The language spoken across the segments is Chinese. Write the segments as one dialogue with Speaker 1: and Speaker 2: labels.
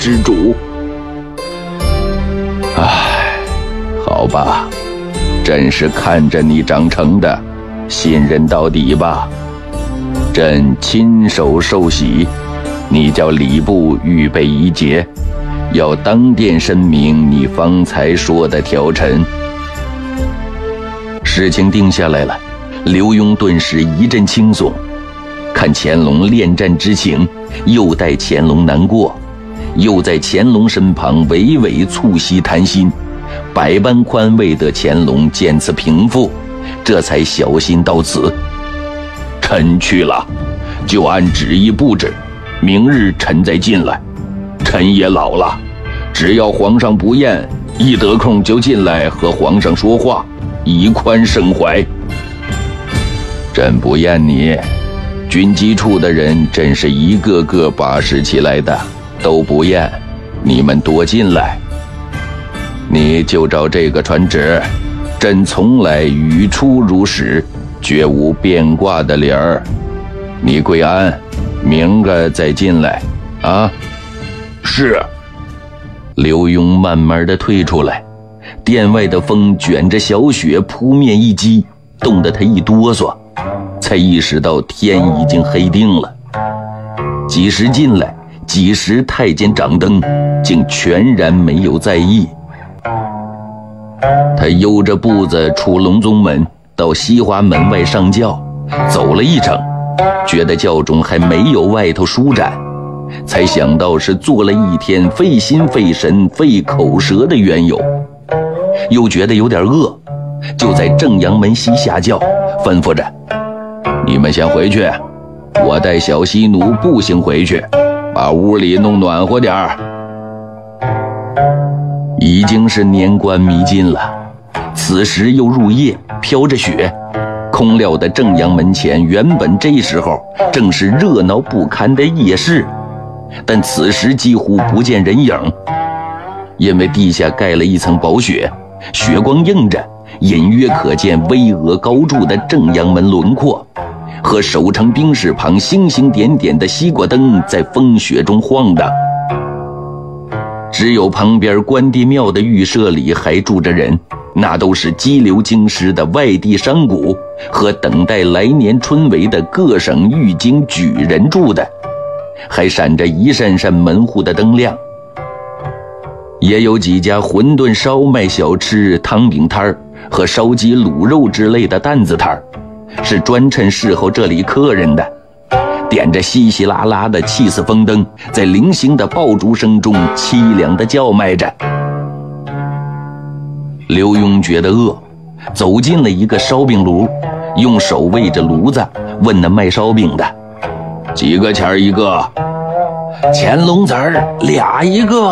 Speaker 1: 之主。唉，好吧，朕是看着你长成的，信任到底吧。朕亲手受洗，你叫礼部预备仪节，要当殿申明你方才说的条陈。事情定下来了，刘墉顿时一阵轻松，看乾隆恋战之情，又待乾隆难过，又在乾隆身旁娓娓促膝谈心，百般宽慰的乾隆见此平复，这才小心到此。臣去了，就按旨意布置，明日臣再进来。臣也老了，只要皇上不厌，一得空就进来和皇上说话，以宽生怀。朕不厌你，军机处的人朕是一个个把持起来的，都不厌，你们多进来。你就照这个传旨，朕从来语出如始，绝无变卦的理儿。你跪安，明个再进来啊。是。刘墉慢慢地退出来，殿外的风卷着小雪扑面一击，冻得他一哆嗦，才意识到天已经黑定了。几时进来，几时太监掌灯，竟全然没有在意。他悠着步子出隆宗门，到西华门外上轿，走了一程，觉得轿中还没有外头舒展，才想到是坐了一天费心费神费口舌的缘由，又觉得有点饿，就在正阳门西下轿，吩咐着：你们先回去，我带小西奴步行回去，把屋里弄暖和点儿。已经是年关迷尽了，此时又入夜，飘着雪，空料的正阳门前原本这时候正是热闹不堪的夜市，但此时几乎不见人影，因为地下盖了一层薄雪，雪光映着，隐约可见巍峨高筑的正阳门轮廓，和守城兵士旁星星点点的西瓜灯在风雪中晃荡。只有旁边关帝庙的御舍里还住着人，那都是激流京师的外地商贾和等待来年春闱的各省御经举人住的，还闪着一扇扇门户的灯亮。也有几家馄饨烧麦小吃、汤饼摊和烧鸡卤肉之类的担子摊，是专趁侍候这里客人的，点着稀稀拉拉的气死风灯，在零星的爆竹声中凄凉地叫卖着。刘墉觉得饿，走进了一个烧饼炉，用手喂着炉子，问那卖烧饼的：几个钱一个？乾隆子儿俩一个。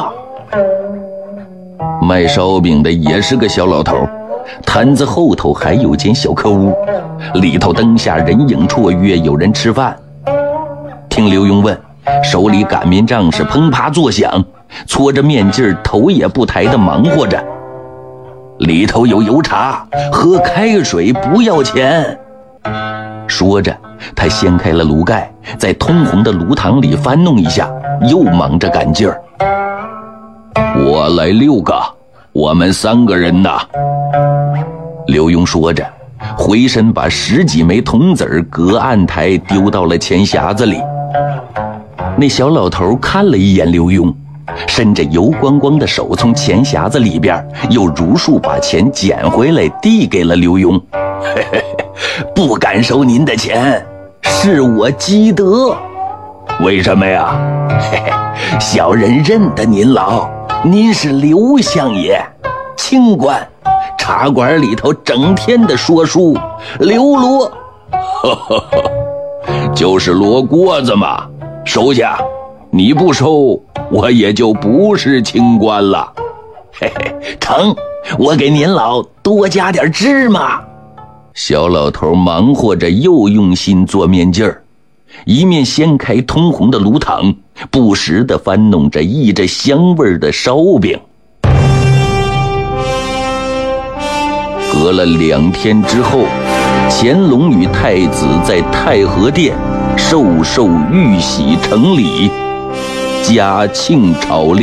Speaker 1: 卖烧饼的也是个小老头，摊子后头还有间小客屋，里头灯下人影绰约，有人吃饭。听刘墉问，手里擀面杖是砰啪作响，搓着面劲头也不抬地忙活着。里头有油茶，喝开水不要钱。说着，他掀开了炉盖，在通红的炉膛里翻弄一下，又忙着赶劲儿。我来6个，我们3个人呐。刘墉说着，回身把10几枚铜子隔案台丢到了钱匣子里。那小老头看了一眼刘墉，伸着油光光的手从钱匣子里边又如数把钱捡回来，递给了刘墉。嘿嘿，不敢收您的钱，是我积德。为什么呀？嘿嘿，小人认得您老，您是刘相爷，清官，茶馆里头整天的说书，刘罗。呵呵呵，就是罗锅子嘛，收下。你不收，我也就不是清官了。嘿嘿，成，我给您老多加点芝麻。小老头忙活着，又用心做面劲儿，一面掀开通红的炉膛，不时地翻弄着溢着香味的烧饼。隔了2天之后，乾隆与太子在太和殿受受玉玺成礼，嘉庆朝令。